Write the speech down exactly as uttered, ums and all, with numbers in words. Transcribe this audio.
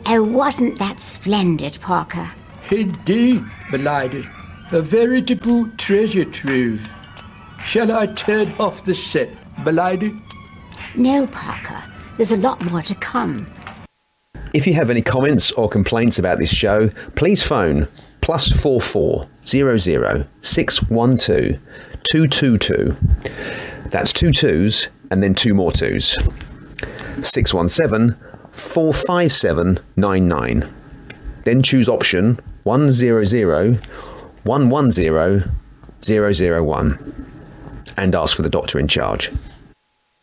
Oh, wasn't that splendid, Parker? Indeed, m'lady. A veritable treasure trove. Shall I turn off the set, m'lady? No, Parker. There's a lot more to come. If you have any comments or complaints about this show, please phone plus four four zero zero six one two two two two. That's two twos and then two more twos. six one seven four five seven nine nine. Then choose option one zero zero one one zero zero zero one and ask for the doctor in charge.